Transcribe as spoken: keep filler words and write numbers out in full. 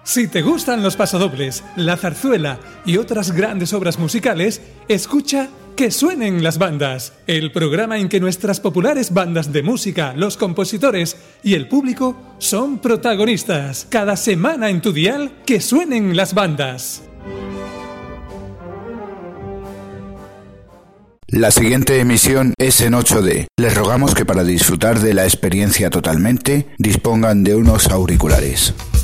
Si te gustan los pasodobles, la zarzuela y otras grandes obras musicales, escucha Que suenen las bandas, el programa en que nuestras populares bandas de música, los compositores y el público son protagonistas. Cada semana en tu dial, Que suenen las bandas. La siguiente emisión es en ocho D. Les rogamos que para disfrutar de la experiencia totalmente, dispongan de unos auriculares.